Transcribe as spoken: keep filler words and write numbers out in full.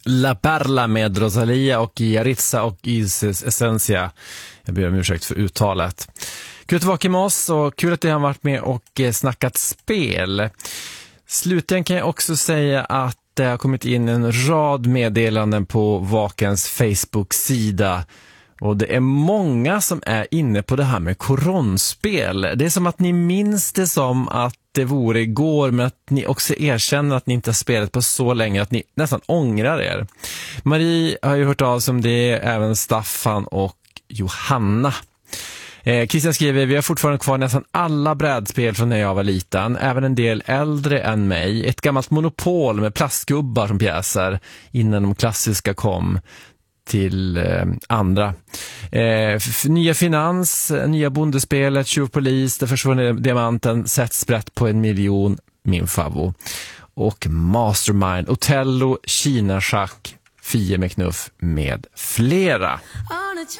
La Perla med Rosalia och Yaritza och Isis Essentia. Jag ber om ursäkt för uttalet. Kul att vara med oss och kul att ni har varit med och snackat spel. Slutligen kan jag också säga att det har kommit in en rad meddelanden på Vakens Facebook-sida. Och det är många som är inne på det här med koronspel. Det är som att ni minns det som att det vore igår, men att ni också erkänner att ni inte har spelat på så länge att ni nästan ångrar er. Marie har ju hört av sig om det, även Staffan och Johanna. Eh, Christian skriver, vi har fortfarande kvar nästan alla brädspel från när jag var liten, även en del äldre än mig. Ett gammalt monopol med plastgubbar som pjäser innan de klassiska kom till eh, andra. Eh, f- nya Finans, nya Bondespelet, Tjuvpolis, det försvunna diamanten, sätt sprätt på en miljon, min favvo. Och Mastermind, Otello, Kina-schack, Fie med knuff med flera.